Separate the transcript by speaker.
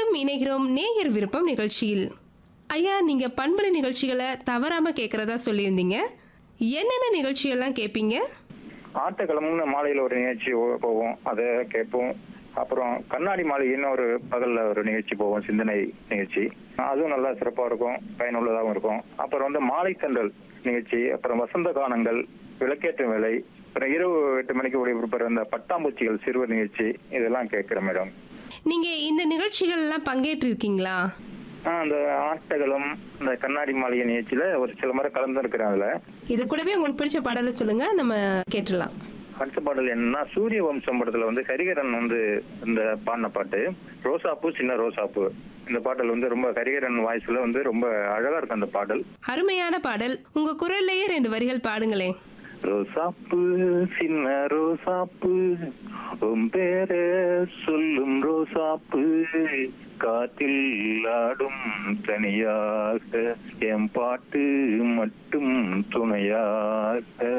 Speaker 1: மீண்டும் இணைகிறோம் நேயர் விருப்பம் நிகழ்ச்சியில். ஐயா, நீங்க பண்பலை நிகழ்ச்சிகளை தவறாம கேட்கறதா சொல்லியிருந்தீங்க. என்னென்ன நிகழ்ச்சியெல்லாம் கேட்பீங்க?
Speaker 2: ஆட்டக்கிழமுன்னு மாலையில் ஒரு நிகழ்ச்சி போவோம், அதை கேட்போம். அப்புறம் கண்ணாடி மாளிகைன்னு ஒரு பகல்ல ஒரு நிகழ்ச்சி போவோம், சிந்தனை நிகழ்ச்சி. அதுவும் நல்லா சிறப்பாக இருக்கும், பயனுள்ளதாகவும் இருக்கும். அப்புறம் மாலை தென்றல் நிகழ்ச்சி, அப்புறம் வசந்த கானங்கள், விளக்கேற்றும் வேலை, அப்புறம் இரவு 8 மணிக்கு ஒளிபரப்புற அந்த பட்டாம்பூச்சிகள் சிறுவர் நிகழ்ச்சி, இதெல்லாம் கேட்கிறேன் மேடம்.
Speaker 1: நீங்க இந்த நிகழ்ச்சிகள் எல்லாம் பங்கேற்றிருக்கீங்களா?
Speaker 2: அந்த ஆட்டகளும் இந்த கண்ணாடி மாளிகை நிகழ்ச்சியில ஒரு சில முறை கலந்துருக்கிறேன். அதுல
Speaker 1: இது கூடவே உங்களுக்கு பிடிச்ச பாடலை சொல்லுங்க, நம்ம கேட்டுடலாம்.
Speaker 2: அடுத்த பாடல் என்னன்னா, சூரிய வம்சம் படத்துல ஹரிகரன் இந்த பாடின பாட்டு ரோசாப்பூ சின்ன ரோசாப்பூ. இந்த பாடல் ரொம்ப ஹரிகரன் வாய்ஸ்ல ரொம்ப அழகா இருக்கும் அந்த பாடல்.
Speaker 1: அருமையான பாடல். உங்க குரல்லையே 2 வரிகள் பாடுங்களேன்.
Speaker 2: ரோசாப்பூ சின்ன ரோசாப்பூ, உன் பேர சொல்லும் ரோசாப்பூ, காற்றில் ஆடும் தனியாக, என் பாட்டு மட்டும் துணையாக.